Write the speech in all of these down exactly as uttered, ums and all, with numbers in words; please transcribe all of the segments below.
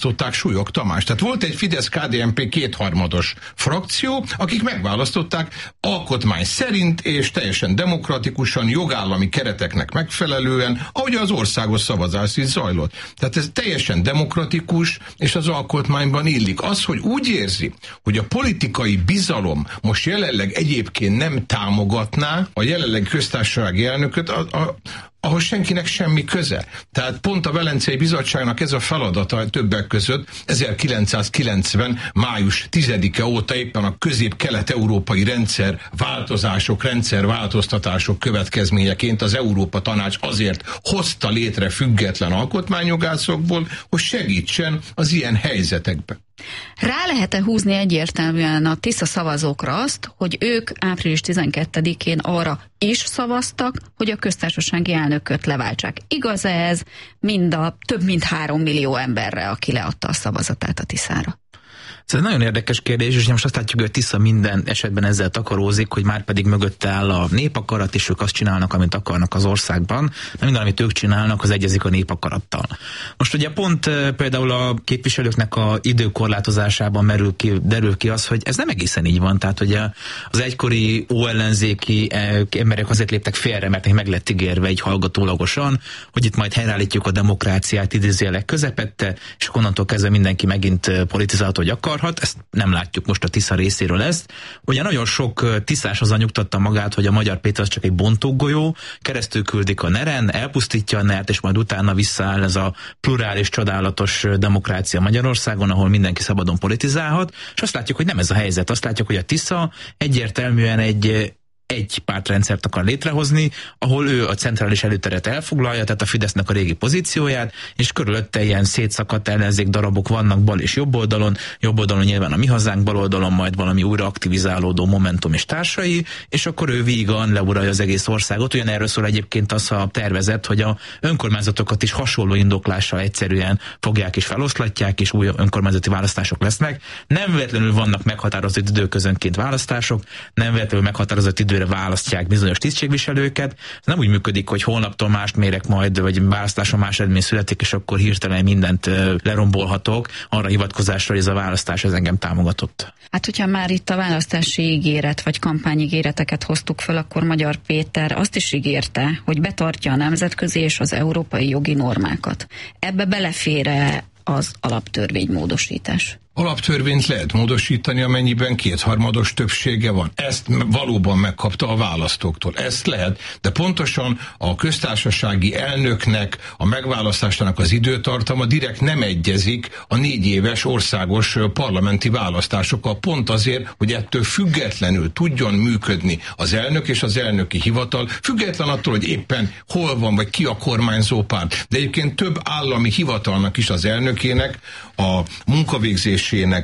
választották Súlyog Tamás. Tehát volt egy Fidesz-ká dé en pé kétharmados frakció, akik megválasztották alkotmány szerint és teljesen demokratikusan, jogállami kereteknek megfelelően, ahogy az országos szavazás is zajlott. Tehát ez teljesen demokratikus, és az alkotmányban illik. Az, hogy úgy érzi, hogy a politikai bizalom most jelenleg egyébként nem támogatná a jelenlegi köztársasági elnököt, a, a ahhoz senkinek semmi köze. Tehát pont a Velencei Bizottságnak ez a feladata többek között ezerkilencszázkilencven. május tizedike óta éppen a közép-kelet-európai rendszer változások, rendszerváltoztatások következményeként az Európa Tanács azért hozta létre független alkotmányjogászokból, hogy segítsen az ilyen helyzetekben. Rá lehet-e húzni egyértelműen a Tisza szavazókra azt, hogy ők április tizenkettedikén arra is szavaztak, hogy a köztársasági elnököt leváltsák? Igaz ez mind a több mint három millió emberre, aki leadta a szavazatát a Tiszára? Ez egy nagyon érdekes kérdés, és most azt látjuk, hogy a Tisza minden esetben ezzel takarózik, hogy már pedig mögötte áll a népakarat, és ők azt csinálnak, amit akarnak az országban, de minden, amit ők csinálnak, az egyezik a népakarattal. Most ugye pont például a képviselőknek a időkorlátozásában merül ki, derül ki az, hogy ez nem egészen így van, tehát hogy az egykori óellenzéki emberek azért léptek félre, mert meg lett ígérve így hallgatólagosan, hogy itt majd helyreállítjuk a demokráciát idézőjelek közepette, és onnantól kezdve mindenki megint politizálhat, hogy akar. Ezt nem látjuk most a Tisza részéről ezt. Ugye nagyon sok tiszás azzal nyugtatta magát, hogy a Magyar Péter az csak egy bontógolyó, keresztül küldik a neren, elpusztítja a nert, és majd utána visszaáll ez a plurális, csodálatos demokrácia Magyarországon, ahol mindenki szabadon politizálhat, és azt látjuk, hogy nem ez a helyzet. Azt látjuk, hogy a Tisza egyértelműen egy egy pártrendszert akar létrehozni, ahol ő a centrális előteret elfoglalja, tehát a Fidesznek a régi pozícióját, és körülötte ilyen szétszakadt ellenzék darabok vannak bal és jobb oldalon, jobb oldalon nyilván a Mi Hazánk, bal oldalon majd valami újra aktivizálódó Momentum és társai, és akkor ő vígan leuralja az egész országot. Ugyan erről szól egyébként az a tervezet, hogy a önkormányzatokat is hasonló indoklással egyszerűen fogják és feloszlatják, és új önkormányzati választások lesznek. Nem véletlenül vannak meghatározott időközönként választások, nem véletlenül meghatározott idő választják bizonyos tisztségviselőket. Ez nem úgy működik, hogy holnaptól mást mérek majd, vagy választáson más eredmény születik, és akkor hirtelen mindent lerombolhatok arra hivatkozásra, hogy ez a választás ez engem támogatott. Hát, hogyha már itt a választási ígéret, vagy kampányígéreteket hoztuk fel, akkor Magyar Péter azt is ígérte, hogy betartja a nemzetközi és az európai jogi normákat. Ebbe belefér az alaptörvénymódosítás? Alaptörvényt lehet módosítani, amennyiben kétharmados többsége van. Ezt valóban megkapta a választóktól. Ezt lehet, de pontosan a köztársasági elnöknek a megválasztásának az időtartama direkt nem egyezik a négy éves országos parlamenti választásokkal. Pont azért, hogy ettől függetlenül tudjon működni az elnök és az elnöki hivatal, független attól, hogy éppen hol van, vagy ki a kormányzó párt. De egyébként több állami hivatalnak is az elnökének a munkavégzés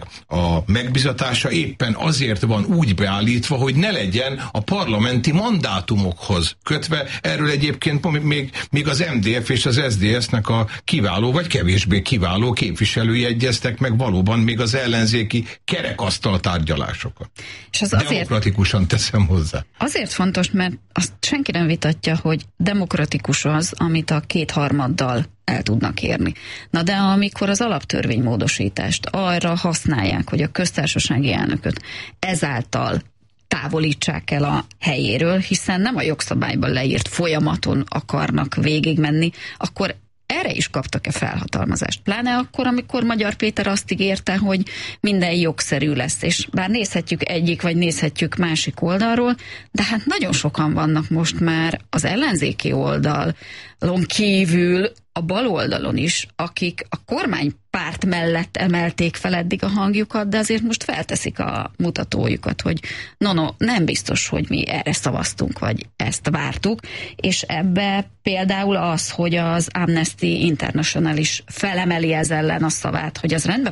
a megbizatása éppen azért van úgy beállítva, hogy ne legyen a parlamenti mandátumokhoz kötve. Erről egyébként még, még az em dé ef és az es zé dé es-nek a kiváló vagy kevésbé kiváló képviselői egyeztek meg valóban még az ellenzéki kerekasztal tárgyalásokat. És az azért, demokratikusan teszem hozzá. Azért fontos, mert azt senki nem vitatja, hogy demokratikus az, amit a kétharmaddal el tudnak érni. Na de amikor az alaptörvénymódosítást arra használják, hogy a köztársasági elnököt ezáltal távolítsák el a helyéről, hiszen nem a jogszabályban leírt folyamaton akarnak végigmenni, akkor erre is kaptak-e felhatalmazást? Pláne akkor, amikor Magyar Péter azt ígérte, hogy minden jogszerű lesz, és bár nézhetjük egyik, vagy nézhetjük másik oldalról, de hát nagyon sokan vannak most már az ellenzéki oldalon kívül a bal oldalon is, akik a kormánypárt mellett emelték fel eddig a hangjukat, de azért most felteszik a mutatójukat, hogy no, no, nem biztos, hogy mi erre szavaztunk, vagy ezt vártuk, és ebbe például az, hogy az Amnesty International is felemeli ez ellen a szavát, hogy az rendben van?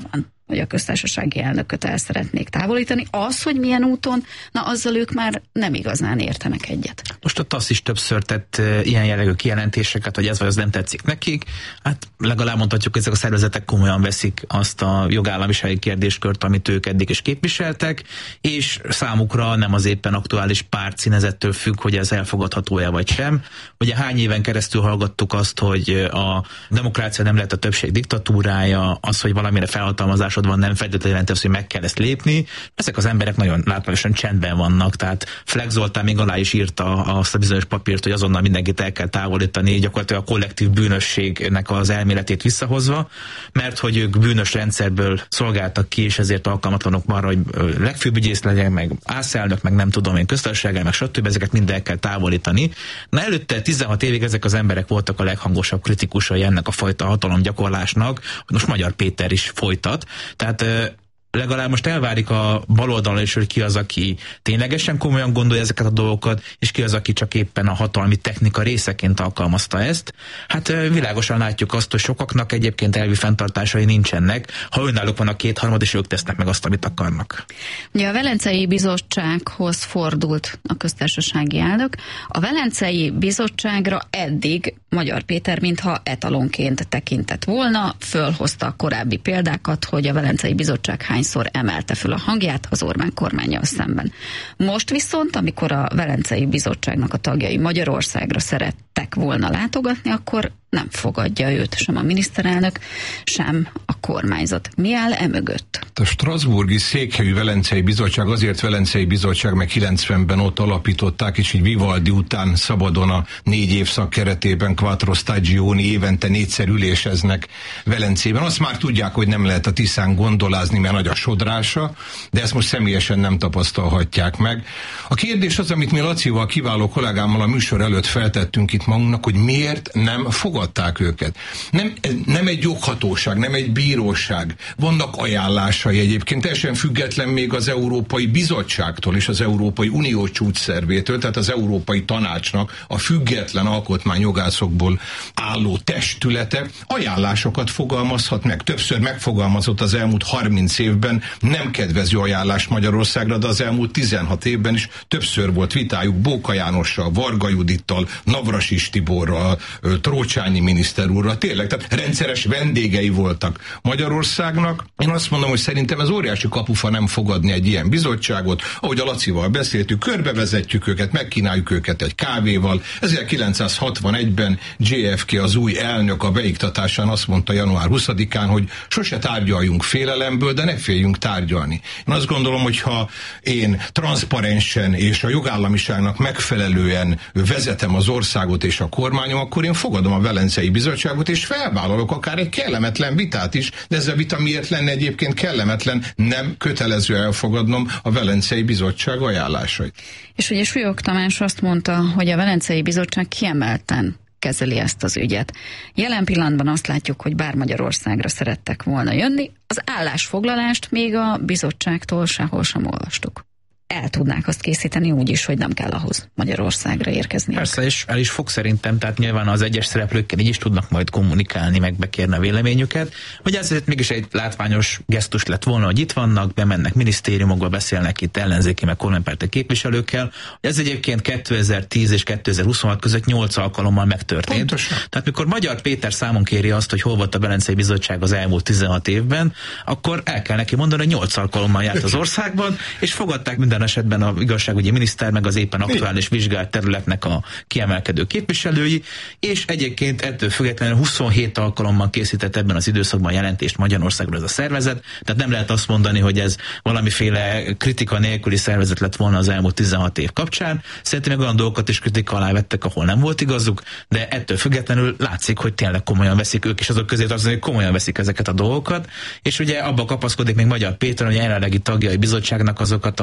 hogy a köztársasági elnököt el szeretnék távolítani. Az, hogy milyen úton, na azzal ők már nem igazán értenek egyet. Most a TASZ is többször tett ilyen jellegű kijelentéseket, hogy ez vagy az nem tetszik nekik. Hát legalább mondhatjuk, hogy ezek a szervezetek komolyan veszik azt a jogállamisági kérdéskört, amit ők eddig is képviseltek, és számukra nem az éppen aktuális pártszínezettől függ, hogy ez elfogadható-e vagy sem. Ugye hány éven keresztül hallgattuk azt, hogy a demokrácia nem lehet a többség diktatúrája, az, hogy valamire felhatalmazásod van, nem feltétlenül jelenti azt, hogy meg kell ezt lépni. Ezek az emberek nagyon látványosan csendben vannak, tehát Fleck Zoltán még alá is írta azt a bizonyos papírt, hogy azonnal mindenkit el kell távolítani, gyakorlatilag a kollektív bűnösségnek az elméletét visszahozva, mert hogy ők bűnös rendszerből szolgáltak ki, és ezért alkalmatlanok arra, hogy legfőbb ügyész legyen, meg ászelnök, meg nem tudom én, köztársaság, meg stb. Ezeket mind el kell távolítani. Na előtte tizenhat évig ezek az emberek voltak a leghangosabb kritikusai ennek a fajta hatalomgyakorlásnak, hogy most Magyar Péter is folytat. Tehát legalább most elvárik a baloldalon is, hogy ki az, aki ténylegesen komolyan gondolja ezeket a dolgokat, és ki az, aki csak éppen a hatalmi technika részeként alkalmazta ezt. Hát világosan látjuk azt, hogy sokaknak egyébként elvi fenntartásai nincsenek, ha önállók van a kétharmad, és ők tesznek meg azt, amit akarnak. Ugye a Velencei Bizottsághoz fordult a köztársasági elnök. A Velencei Bizottságra eddig Magyar Péter mintha etalonként tekintett volna, fölhozta a korábbi példákat, hogy a Velencei Bizottság hányszor emelte föl a hangját az Orbán kormánnyal szemben. Most viszont, amikor a Velencei Bizottságnak a tagjai Magyarországra szerettek volna látogatni, akkor nem fogadja őt sem a miniszterelnök, sem a kormányzat. Mi áll emögött? A strasbourgi székhelyű Velencei Bizottság azért Velencei Bizottság, meg kilencvenben ott alapították, és így Vivaldi után szabadon a négy évszak keretében Quattro Stagioni évente négyszer üléseznek Velencében. Azt már tudják, hogy nem lehet a Tiszán gondolázni, mert nagy a sodrása, de ezt most személyesen nem tapasztalhatják meg. A kérdés az, amit mi Lacival, kiváló kollégámmal a műsor előtt feltettünk itt magunknak, hogy miért nem fogadták őket. Nem, nem egy joghatóság, nem egy bíróság. Vannak ajánlásai egyébként, teljesen független még az Európai Bizottságtól és az Európai Unió csúcsszervétől, tehát az Európai Tanácsnak a független alkotmányjogászokból álló testülete ajánlásokat fogalmazhat meg. Többször megfogalmazott az elmúlt harminc évben nem kedvező ajánlás Magyarországra, de az elmúlt tizenhat évben is többször volt vitájuk Bóka Jánossal, Varga Judittal, Navrasis Tiborral, Trócsányi miniszter úrral. Tényleg, tehát rendszeres vendégei voltak Magyarországnak. Én azt mondom, hogy szerintem ez óriási kapufa nem fogadni egy ilyen bizottságot. Ahogy a Lacival beszéltük, körbevezetjük őket, megkínáljuk őket egy kávéval. ezerkilencszázhatvanegyben dzsé ef ká, az új elnök a beiktatásán azt mondta január huszadikán, hogy sose tárgyaljunk félelemből, de ne féljünk tárgyalni. Én azt gondolom, hogy ha én transzparensen és a jogállamiságnak megfelelően vezetem az országot és a kormányom, akkor én fogadom a Velencei Bizottságot, és felvállalok akár egy kellemetlen vitát is, de ez a vita miért lenne egyébként kellemetlen, nem kötelező elfogadnom a Velencei Bizottság ajánlásait. És ugye Súlyog Tamás azt mondta, hogy a Velencei Bizottság kiemelten kezeli ezt az ügyet. Jelen pillanatban azt látjuk, hogy bár Magyarországra szerettek volna jönni, az állásfoglalást még a bizottságtól sehol sem olvastuk. El tudnák azt készíteni úgy is, hogy nem kell ahhoz Magyarországra érkezni. Persze, és el is fog szerintem, tehát nyilván az egyes szereplőkkel így is tudnak majd kommunikálni, meg bekérni a véleményüket. Hogy ezért mégis egy látványos gesztus lett volna, hogy itt vannak, bemennek minisztériumokba, beszélnek itt ellenzéki, meg kormánypárti képviselőkkel. Ez egyébként kétezer-tíz és kétezer-huszonhat között nyolc alkalommal megtörtént. Pontosan. Tehát mikor Magyar Péter számon kéri azt, hogy hol volt a Velencei Bizottság az elmúlt tizenhat évben, akkor el kell neki mondani, hogy nyolc alkalommal járt az országban, és fogadták minden esetben a igazságügyi miniszter, meg az éppen aktuális vizsgált területnek a kiemelkedő képviselői, és egyébként ettől függetlenül huszonhét alkalommal készített ebben az időszakban jelentést Magyarországról ez a szervezet, tehát nem lehet azt mondani, hogy ez valamiféle kritika nélküli szervezet lett volna az elmúlt tizenhat év kapcsán. Szerintem meg olyan dolgokat is kritika alá vettek, ahol nem volt igazuk, de ettől függetlenül látszik, hogy tényleg komolyan veszik ők, és azok közé tartozik, hogy komolyan veszik ezeket a dolgokat, és ugye abba kapaszkodik még Magyar Péter, hogy a jelenlegi tagjai bizottságnak azokat a Fidesz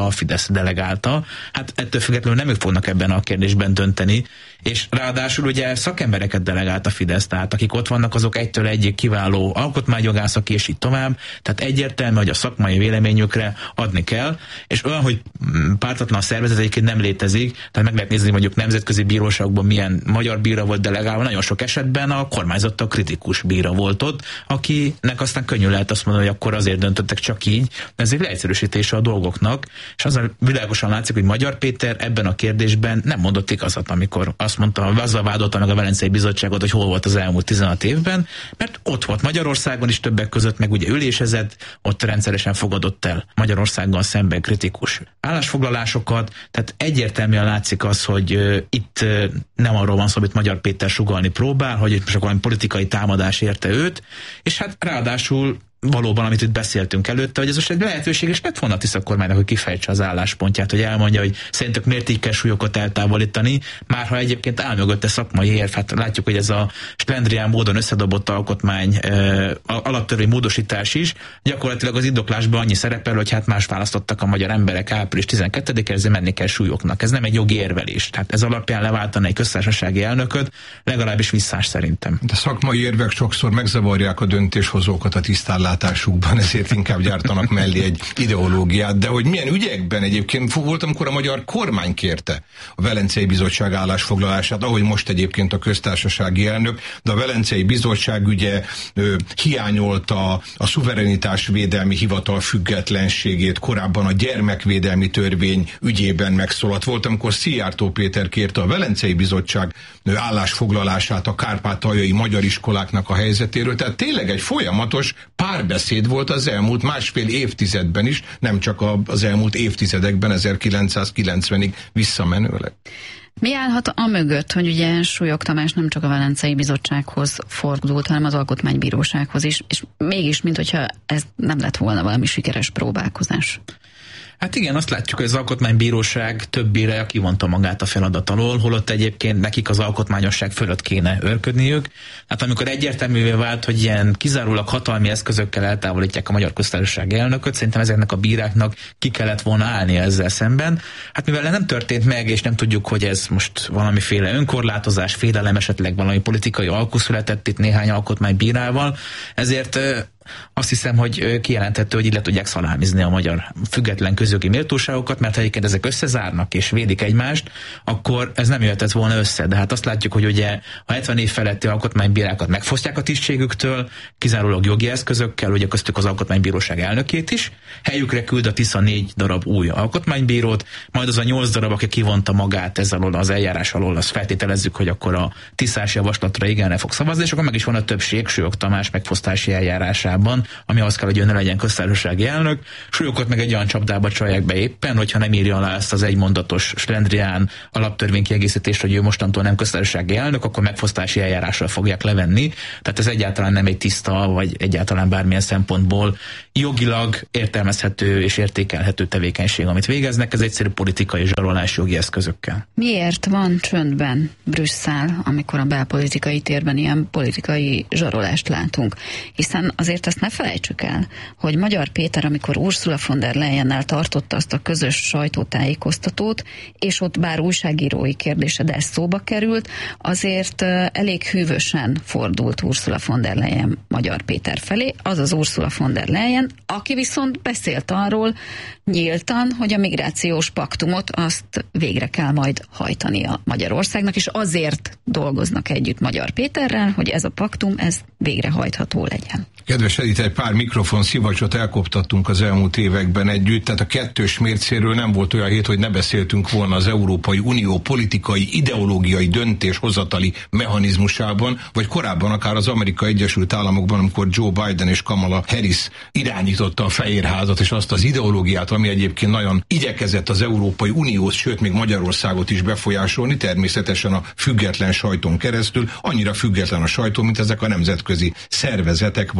Fidesz delegálta. Hát ettől függetlenül nem ők fognak ebben a kérdésben dönteni, és ráadásul ugye szakembereket delegált a Fidesz, tehát akik ott vannak, azok egytől egyik kiváló alkotmányjogászak, és így tovább, tehát egyértelmű, hogy a szakmai véleményükre adni kell, és olyan, hogy pártatlan szervezet egyébként nem létezik, tehát meg lehet nézni, mondjuk nemzetközi bíróságokban milyen magyar bíra volt delegálva, nagyon sok esetben a kormányzattal kritikus bíra volt ott, akinek aztán könnyű lehet azt mondani, hogy akkor azért döntöttek csak így, de ez egy leegyszerűsítése a dolgoknak, és azzal világosan látszik, hogy Magyar Péter ebben a kérdésben nem mondott igazat, amikor azt mondta, azzal vádolta meg a Velencei Bizottságot, hogy hol volt az elmúlt tizenhat évben, mert ott volt Magyarországon is többek között, meg ugye ülésezett, ott rendszeresen fogadott el Magyarországgal szemben kritikus állásfoglalásokat, tehát egyértelműen látszik az, hogy uh, itt uh, nem arról van szó, amit Magyar Péter sugallni próbál, hogy csak valami politikai támadás érte őt, és hát ráadásul valóban, amit itt beszéltünk előtte, hogy ez most egy lehetőség, és lett volna a Tisza kormánynak, hogy kifejtse az álláspontját, hogy elmondja, hogy szerintük miért így kell súlyokat eltávolítani, már ha egyébként áll mögötte szakmai érv, hát látjuk, hogy ez a slendrián módon összedobott alkotmány e, alaptörvény módosítás is, gyakorlatilag az indoklásban annyi szerepel, hogy hát más választottak a magyar emberek április tizenkettedikén, ezért menni kell súlyoknak. Ez nem egy jogi érvelés. Tehát ez alapján leváltani egy köztársasági elnököt, legalábbis visszás szerintem. De szakmai érvek sokszor megzavarják a döntéshozókat a tisztánlátásukban, ezért inkább gyártanak mellé egy ideológiát. De hogy milyen ügyekben egyébként volt, amikor a magyar kormány kérte a Velencei Bizottság állásfoglalását, ahogy most egyébként a köztársasági elnök, de a Velencei Bizottság ugye ö, hiányolta a szuverenitásvédelmi hivatal függetlenségét, korábban a gyermekvédelmi törvény ügyében megszólalt. Volt, amikor Szijjártó Péter kérte a Velencei Bizottság állásfoglalását a kárpátaljai magyar iskoláknak a helyzetéről. Tehát tényleg egy folyamatos párbeszéd volt az elmúlt másfél évtizedben is, nem csak az elmúlt évtizedekben, ezerkilencszázkilencvenig visszamenőleg. Mi állhat a mögött, hogy ugye Súlyog Tamás nem csak a Velencei Bizottsághoz fordult, hanem az Alkotmánybírósághoz is, és mégis, minthogyha ez nem lett volna valami sikeres próbálkozás? Hát igen, azt látjuk, hogy az Alkotmánybíróság többire kivonta magát a feladat alól, holott egyébként nekik az alkotmányosság fölött kéne őrködniük. Hát amikor egyértelművé vált, hogy ilyen kizárólag hatalmi eszközökkel eltávolítják a Magyar Köztársaság elnököt, szerintem ezeknek a bíráknak ki kellett volna állni ezzel szemben. Hát mivel nem történt meg, és nem tudjuk, hogy ez most valamiféle önkorlátozás, félelem, esetleg valami politikai alkú született itt néhány alkotmánybírával, ezért azt hiszem, hogy kijelenthető, hogy így le tudják szalámizni a magyar független közjogi méltóságokat, mert ha egyébként ezek összezárnak és védik egymást, akkor ez nem jöhetett volna össze. De hát azt látjuk, hogy ugye a hetven év feletti alkotmánybírákat megfosztják a tisztségüktől, kizárólag jogi eszközökkel, ugye köztük az Alkotmánybíróság elnökét is, helyükre küld a Tisza négy darab új alkotmánybírót, majd az a nyolc darab, aki kivonta magát ez alól, az eljárás alól, azt feltételezzük, hogy akkor a tisztás javaslatra igenre fog szavazni, és akkor meg is van a többség Súlyog Tamás megfosztási eljárásában, ami az kell, hogy ő ne legyen köztársasági elnök. Súlyogot meg egy olyan csapdába csalják be éppen, hogyha nem írja alá ezt az egymondatos slendrián alaptörvény kiegészítést, hogy ő mostantól nem köztársasági elnök, akkor megfosztási eljárással fogják levenni. Tehát ez egyáltalán nem egy tiszta, vagy egyáltalán bármilyen szempontból jogilag értelmezhető és értékelhető tevékenység, amit végeznek. Ez egyszerű politikai zsarolás jogi eszközökkel. Miért van csöndben Brüsszel, amikor a belpolitikai térben ilyen politikai zsarolást látunk? Hiszen azért azt ne felejtsük el, hogy Magyar Péter, amikor Ursula von der Leyennel tartotta azt a közös sajtótájékoztatót, és ott bár újságírói kérdése, de ez szóba került, azért elég hűvösen fordult Ursula von der Leyen Magyar Péter felé, az az Ursula von der Leyen, aki viszont beszélt arról nyíltan, hogy a migrációs paktumot azt végre kell majd hajtania Magyarországnak, és azért dolgoznak együtt Magyar Péterrel, hogy ez a paktum, ez végrehajtható legyen. Kedves Edith, egy pár mikrofon szivacsot elkoptattunk az elmúlt években együtt, tehát a kettős mércéről nem volt olyan hét, hogy ne beszéltünk volna az Európai Unió politikai, ideológiai döntéshozatali mechanizmusában, vagy korábban akár az Amerikai Egyesült Államokban, amikor Joe Biden és Kamala Harris irányította a Fehérházat, és azt az ideológiát, ami egyébként nagyon igyekezett az Európai Uniót, sőt még Magyarországot is befolyásolni, természetesen a független sajton keresztül, annyira független a sajtó, mint ezek a nemzetközi szervezetek vagy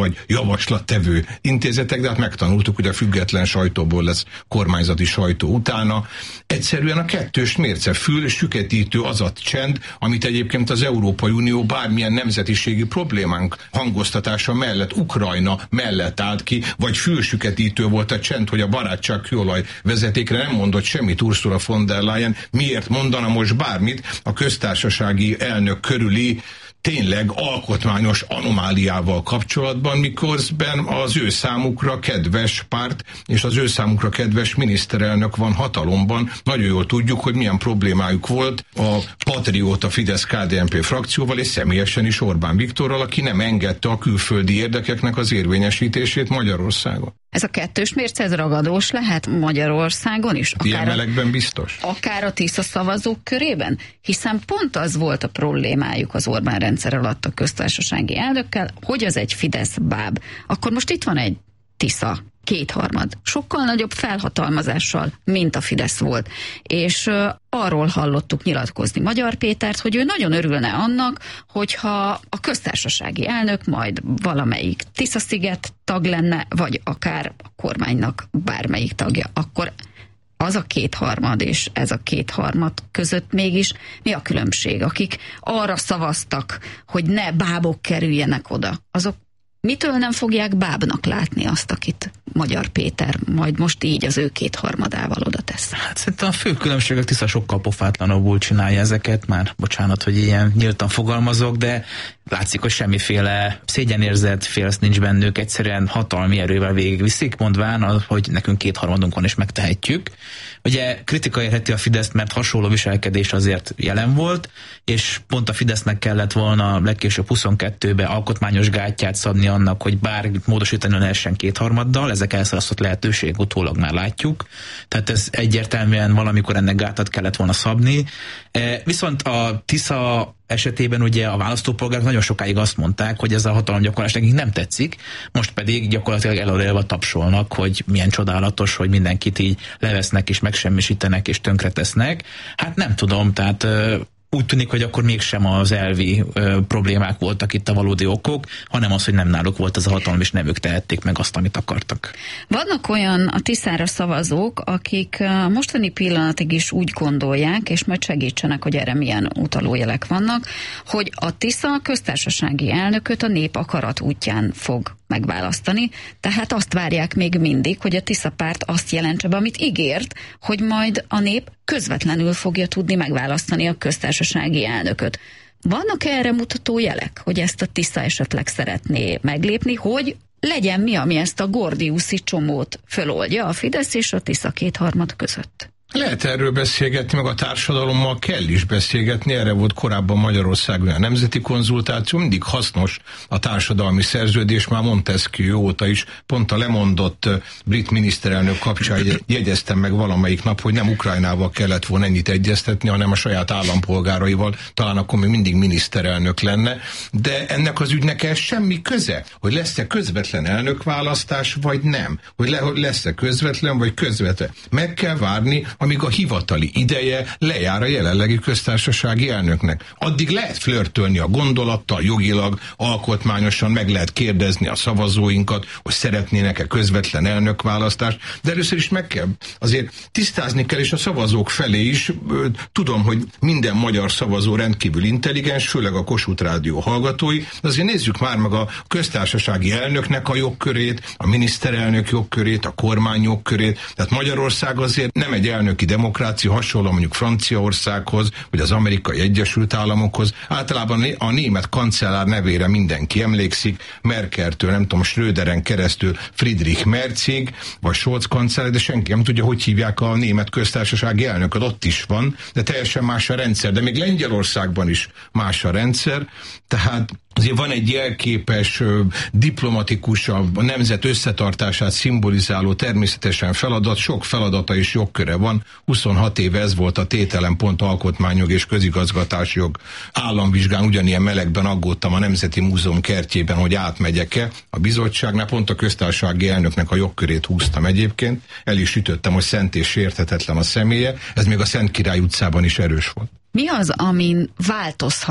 javaslattevő intézetek, de hát megtanultuk, hogy a független sajtóból lesz kormányzati sajtó utána. Egyszerűen a kettős mérce, fül süketítő az a csend, amit egyébként az Európai Unió bármilyen nemzetiségi problémánk hangoztatása mellett, Ukrajna mellett állt ki, vagy fülsüketítő volt a csend, hogy a barátság kőolaj vezetékre nem mondott semmit Ursula von der Leyen. Miért mondana most bármit a köztársasági elnök körüli tényleg alkotmányos anomáliával kapcsolatban, miközben az ő számukra kedves párt és az ő számukra kedves miniszterelnök van hatalomban. Nagyon jól tudjuk, hogy milyen problémájuk volt a patrióta Fidesz-ká dé en pé frakcióval, és személyesen is Orbán Viktorral, aki nem engedte a külföldi érdekeknek az érvényesítését Magyarországon. Ez a kettős mérce, ez ragadós lehet Magyarországon is? Akár ilyen melegben biztos? Akár a Tisza szavazók körében? Hiszen pont az volt a problémájuk az Orbán rendszer alatt a köztársasági elnökkel, hogy az egy Fidesz báb. Akkor most itt van egy Tisza kétharmad, sokkal nagyobb felhatalmazással, mint a Fidesz volt. És uh, arról hallottuk nyilatkozni Magyar Pétert, hogy ő nagyon örülne annak, hogyha a köztársasági elnök majd valamelyik Tisza-sziget tag lenne, vagy akár a kormánynak bármelyik tagja. Akkor az a kétharmad és ez a kétharmad között mégis mi a különbség? Akik arra szavaztak, hogy ne bábok kerüljenek oda, azok mitől nem fogják bábnak látni azt, akit Magyar Péter majd most így az ő kétharmadával oda tesz? Hát szerintem a fő különbség, a Tisza sokkal pofátlanabbul csinálja ezeket, már bocsánat, hogy ilyen nyíltan fogalmazok, de látszik, hogy semmiféle szégyenérzet, félsz nincs bennük, egyszerűen hatalmi erővel végigviszik, mondván, hogy nekünk kétharmadunk van és megtehetjük. Ugye kritika érheti a Fideszt, mert hasonló viselkedés azért jelen volt, és pont a Fidesznek kellett volna legkésőbb huszonkettőben alkotmányos gátját szabni annak, hogy bár módosítani lehessen kétharmaddal, ezek elszalasztott lehetőség, utólag már látjuk. Tehát ez egyértelműen valamikor ennek gátat kellett volna szabni. Viszont a Tisza esetében ugye a választópolgárok nagyon sokáig azt mondták, hogy ez a hatalomgyakorlás nekik nem tetszik, most pedig gyakorlatilag előre tapsolnak, hogy milyen csodálatos, hogy mindenkit így levesznek és megsemmisítenek és tönkretesznek. Hát nem tudom, tehát úgy tűnik, hogy akkor mégsem az elvi ö, problémák voltak itt a valódi okok, hanem az, hogy nem náluk volt ez a hatalom, és nem ők tehették meg azt, amit akartak. Vannak olyan a Tiszára szavazók, akik a mostani pillanatig is úgy gondolják, és majd segítsenek, hogy erre milyen utalójelek vannak, hogy a Tisza köztársasági elnököt a nép akarat útján fog megválasztani, tehát azt várják még mindig, hogy a Tisza párt azt jelentse be, amit ígért, hogy majd a nép közvetlenül fogja tudni megválasztani a köztársasági elnököt. Vannak erre mutató jelek, hogy ezt a Tisza esetleg szeretné meglépni, hogy legyen mi, ami ezt a gordiuszi csomót föloldja a Fidesz és a Tisza kétharmad között? Lehet erről beszélgetni, meg a társadalommal kell is beszélgetni, erre volt korábban Magyarországon a nemzeti konzultáció, mindig hasznos a társadalmi szerződés, már Montesquieu óta is, pont a lemondott brit miniszterelnök kapcsán jegyeztem meg valamelyik nap, hogy nem Ukrajnával kellett volna ennyit egyeztetni, hanem a saját állampolgáraival, talán akkor még mindig miniszterelnök lenne, de ennek az ügynek ez semmi köze, hogy lesz-e közvetlen elnökválasztás, vagy nem, hogy le, lesz-e közvetlen, vagy közvetlen. Meg kell várni, amíg a hivatali ideje lejár a jelenlegi köztársasági elnöknek. Addig lehet flörtölni a gondolattal, jogilag, alkotmányosan, meg lehet kérdezni a szavazóinkat, hogy szeretnének-e közvetlen elnökválasztást, de először is meg kell, azért tisztázni kell, és a szavazók felé is, tudom, hogy minden magyar szavazó rendkívül intelligens, főleg a Kossuth Rádió hallgatói, de azért nézzük már meg a köztársasági elnöknek a jogkörét, a miniszterelnök jogkörét, a kormány jogkörét, tehát Magyarország azért nem egy elnök demokrácia, hasonló mondjuk Franciaországhoz, vagy az Amerikai Egyesült Államokhoz. Általában a német kancellár nevére mindenki emlékszik, Merkeltől, nem tudom, Schröderen keresztül Friedrich Merzig, vagy Scholz kancellár, de senki nem tudja, hogy hívják a német köztársasági elnököt. Ott is van, de teljesen más a rendszer. De még Lengyelországban is más a rendszer, tehát azért van egy jelképes, diplomatikus, a nemzet összetartását szimbolizáló természetesen feladat, sok feladata és jogköre van. huszonhat éve ez volt a tételen pont alkotmányjog és közigazgatási jog államvizsgán, ugyanilyen melegben aggódtam a Nemzeti Múzeum kertjében, hogy átmegyek-e a bizottságnál, pont a köztársasági elnöknek a jogkörét húztam egyébként, el is ütöttem, hogy szent és sérthetetlen a személye, ez még a Szent Király utcában is erős volt. Mi az, amin változhat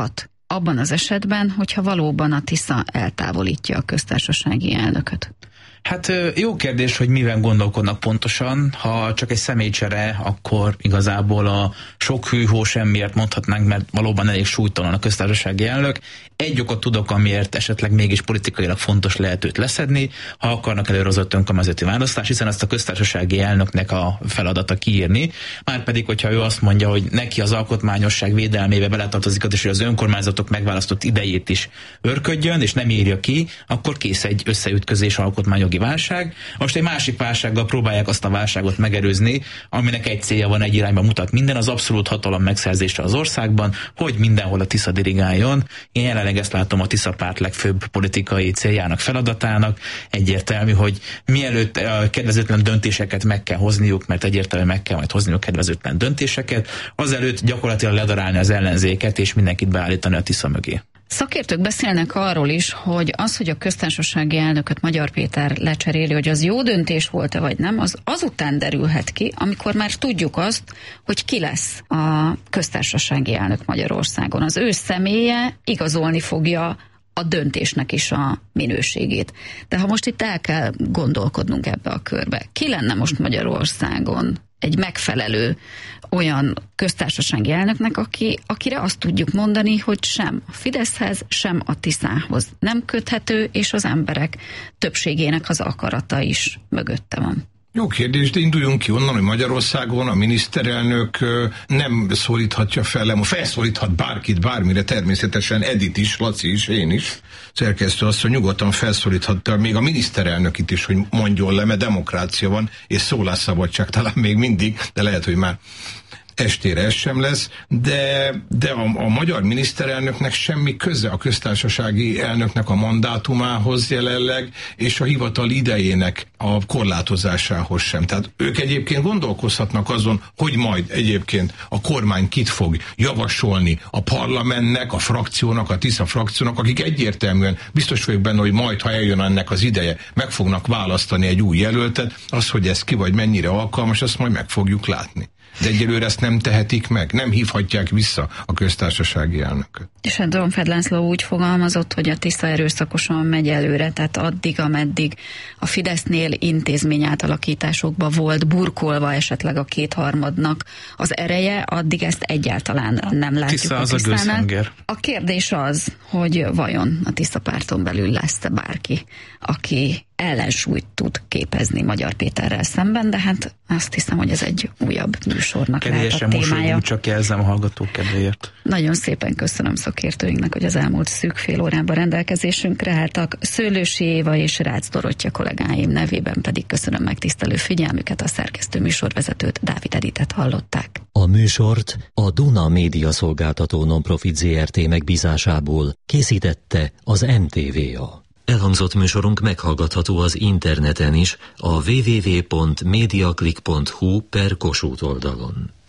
abban az esetben, hogyha valóban a Tisza eltávolítja a köztársasági elnököt? Hát jó kérdés, hogy miben gondolkodnak pontosan. Ha csak egy személycsere, akkor igazából a sok hűhó semmiért mondhatnánk, mert valóban elég súlytalan a köztársasági elnök. Egy okot tudok, amiért esetleg mégis politikailag fontos lehet őt leszedni, ha akarnak előrehozott önkormányzati választás, hiszen ezt a köztársasági elnöknek a feladata kiírni. Márpedig, hogyha ő azt mondja, hogy neki az alkotmányosság védelmébe beletartozik az, hogy az önkormányzatok megválasztott idejét is örködjön, és nem írja ki, akkor kész egy összeütközés alkotmányok válság. Most egy másik válsággal próbálják azt a válságot megerőzni, aminek egy célja van, egy irányba mutat minden, az abszolút hatalom megszerzése az országban, hogy mindenhol a Tisza dirigáljon. Én jelenleg ezt látom a Tisza párt legfőbb politikai céljának, feladatának. Egyértelmű, hogy mielőtt a kedvezőtlen döntéseket meg kell hozniuk, mert egyértelműen meg kell majd hozniuk kedvezőtlen döntéseket, azelőtt gyakorlatilag ledarálni az ellenzéket és mindenkit beállítani a Tisza mögé. Szakértők beszélnek arról is, hogy az, hogy a köztársasági elnököt Magyar Péter lecseréli, hogy az jó döntés volt-e vagy nem, az azután derülhet ki, amikor már tudjuk azt, hogy ki lesz a köztársasági elnök Magyarországon. Az ő személye igazolni fogja a döntésnek is a minőségét. De ha most itt el kell gondolkodnunk ebbe a körbe, ki lenne most Magyarországon egy megfelelő olyan köztársasági elnöknek, aki, akire azt tudjuk mondani, hogy sem a Fideszhez, sem a Tiszához nem köthető, és az emberek többségének az akarata is mögötte van. Jó kérdés, de induljunk ki onnan, hogy Magyarországon a miniszterelnök nem szólíthatja fel, felszólíthat bárkit, bármire, természetesen Edit is, Laci is, én is, szerkesztő azt, hogy nyugodtan felszólíthatta még a miniszterelnökit is, hogy mondjon le, mert demokrácia van, és szólásszabadság talán még mindig, de lehet, hogy már estére ez sem lesz, de, de a, a magyar miniszterelnöknek semmi köze a köztársasági elnöknek a mandátumához jelenleg, és a hivatal idejének a korlátozásához sem. Tehát ők egyébként gondolkozhatnak azon, hogy majd egyébként a kormány kit fog javasolni a parlamentnek, a frakciónak, a Tisza frakciónak, akik egyértelműen biztos vagyok benne, hogy majd, ha eljön ennek az ideje, meg fognak választani egy új jelöltet, az, hogy ez ki vagy mennyire alkalmas, azt majd meg fogjuk látni. De egyelőre ezt nem tehetik meg, nem hívhatják vissza a köztársasági elnököt. És hát Dronfeld László úgy fogalmazott, hogy a Tisza erőszakosan megy előre, tehát addig, ameddig a Fidesznél intézményátalakításokba volt burkolva esetleg a kétharmadnak az ereje, addig ezt egyáltalán nem látjuk. Tisza az a gőzhenger. A kérdés az, hogy vajon a Tisza párton belül lesz-e bárki, aki ellensúlyt tud képezni Magyar Péterrel szemben, de hát azt hiszem, hogy ez egy újabb műsornak lehet a témája. Csak jelzem a hallgatók kedvéért. Nagyon szépen köszönöm szakértőinknek, hogy az elmúlt szűk fél órában rendelkezésünkre álltak. Szőlősi Éva és Rácz Dorottya kollégáim nevében pedig köszönöm megtisztelő figyelmüket, a szerkesztő műsorvezetőt, Dávid Editet hallották. A műsort a Duna Média Szolgáltató Nonprofit zé er té megbízásából készítette az em té vé á. Elhangzott műsorunk meghallgatható az interneten is, a double-u double-u double-u pont mediaclick pont hu per Kossuth oldalon.